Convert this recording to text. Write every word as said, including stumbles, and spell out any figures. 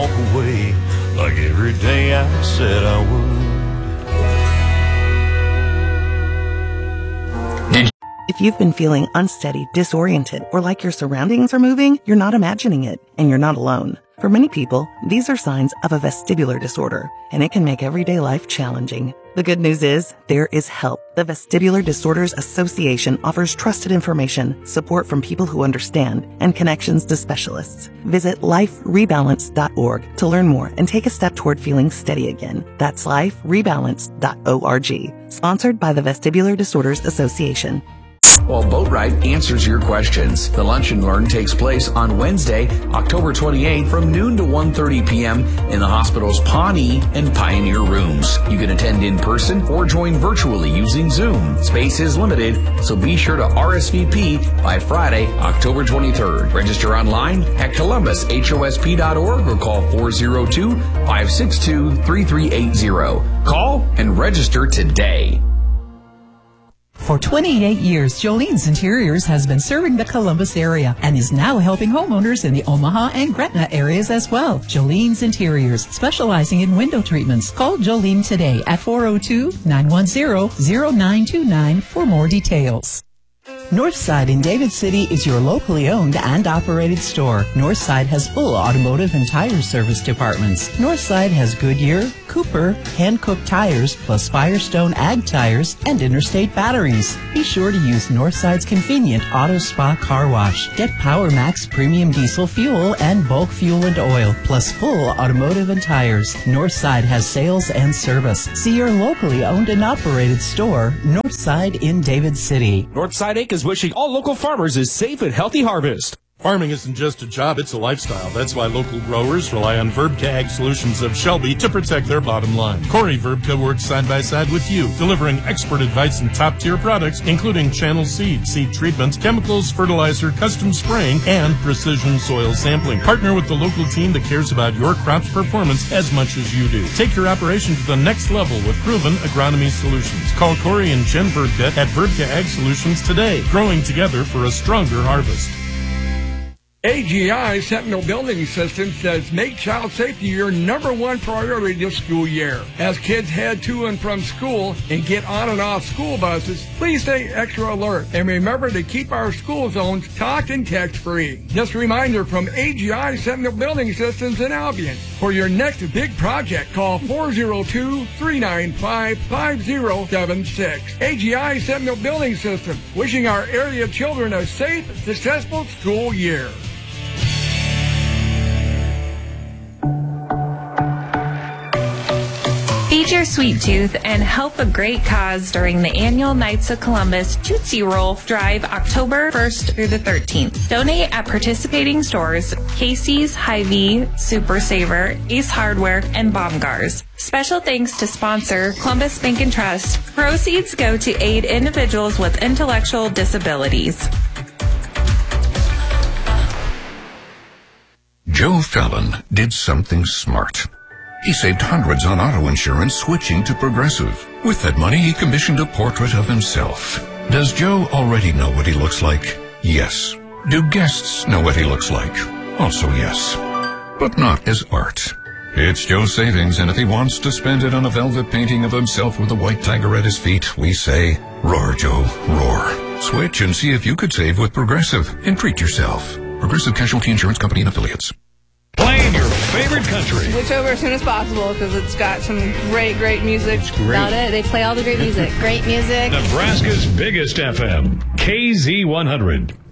walk away like every day I said I would. If you've been feeling unsteady, disoriented, or like your surroundings are moving, you're not imagining it, and you're not alone. For many people, these are signs of a vestibular disorder, and it can make everyday life challenging. The good news is, there is help. The Vestibular Disorders Association offers trusted information, support from people who understand, and connections to specialists. Visit life rebalance dot org to learn more and take a step toward feeling steady again. That's life rebalance dot org. Sponsored by the Vestibular Disorders Association. Well, Boat Ride answers your questions. The Lunch and Learn takes place on Wednesday, October twenty-eighth from noon to one thirty p.m. in the hospital's Pawnee and Pioneer rooms. You can attend in person or join virtually using Zoom. Space is limited, so be sure to R S V P by Friday, October twenty-third. Register online at columbus h o s p dot org or call four oh two, five six two, three three eight oh. Call and register today. For twenty-eight years, Jolene's Interiors has been serving the Columbus area and is now helping homeowners in the Omaha and Gretna areas as well. Jolene's Interiors, specializing in window treatments. Call Jolene today at four oh two, nine one zero, zero nine two nine for more details. Northside in David City is your locally owned and operated store. Northside has full automotive and tire service departments. Northside has Goodyear, Cooper, hand-cooked tires, plus Firestone Ag tires and Interstate batteries. Be sure to use Northside's convenient Auto Spa car wash. Get Power Max premium diesel fuel and bulk fuel and oil, plus full automotive and tires. Northside has sales and service. See your locally owned and operated store, Northside in David City. Northside Incorporated is wishing all local farmers a safe and healthy harvest. Farming isn't just a job, it's a lifestyle. That's why local growers rely on Verbka Ag Solutions of Shelby to protect their bottom line. Corey Verbka works side by side with you, delivering expert advice and top-tier products, including channel seed, seed treatments, chemicals, fertilizer, custom spraying, and precision soil sampling. Partner with the local team that cares about your crop's performance as much as you do. Take your operation to the next level with proven agronomy solutions. Call Corey and Jen Verbka at Verbka Ag Solutions today, growing together for a stronger harvest. A G I Sentinel Building Systems says make child safety your number one priority this school year. As kids head to and from school and get on and off school buses, please stay extra alert and remember to keep our school zones talk and text free. Just a reminder from A G I Sentinel Building Systems in Albion. For your next big project, call four oh two, three nine five, five oh seven six. A G I Sentinel Building Systems, wishing our area children a safe, successful school year. Feed your sweet tooth and help a great cause during the annual Knights of Columbus Tootsie Roll Drive October first through the thirteenth. Donate at participating stores Casey's, Hy-Vee, Super Saver, Ace Hardware, and Baumgars. Special thanks to sponsor Columbus Bank and Trust. Proceeds go to aid individuals with intellectual disabilities. Joe Fallon did something smart. He saved hundreds on auto insurance switching to Progressive. With that money, he commissioned a portrait of himself. Does Joe already know what he looks like? Yes. Do guests know what he looks like? Also yes. But not as art. It's Joe's savings, and if he wants to spend it on a velvet painting of himself with a white tiger at his feet, we say, roar, Joe, roar. Switch and see if you could save with Progressive and treat yourself. Progressive Casualty Insurance Company and Affiliates. Playing your favorite country. Switch over as soon as possible because it's got some great, great music. It's great. About it. They play all the great music. Great music. Nebraska's biggest F M, K Z one hundred.